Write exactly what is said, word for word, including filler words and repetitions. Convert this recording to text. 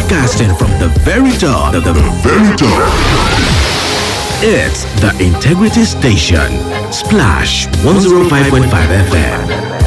Broadcasting from the very top. The, the very top. It's the Integrity Station. Splash one oh five point five F M.